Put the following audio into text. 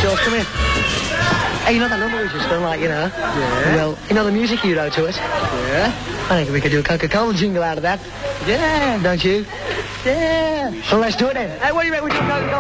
George, come here. Hey, you know that number we just done, like, you know? Yeah. Well, you know the music you wrote to us? Yeah. I think we could do a Coca-Cola jingle out of that. Yeah. Don't you? Yeah. Well, let's do it then. Hey, what do you reckon we do a Coca-Cola?